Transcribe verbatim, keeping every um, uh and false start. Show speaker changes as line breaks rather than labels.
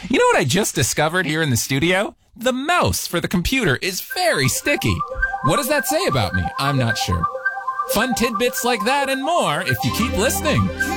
You know what I just discovered here in the studio? The mouse for the computer is very sticky. What does that say about me? I'm not sure. Fun tidbits like that and more if you keep listening.